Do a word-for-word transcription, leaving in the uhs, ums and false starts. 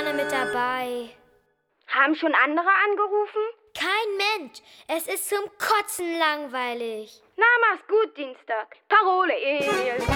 gerne mit dabei. Haben schon andere angerufen? Kein Mensch. Es ist zum Kotzen langweilig. Na, mach's gut, Dienstag. Parole, Emil.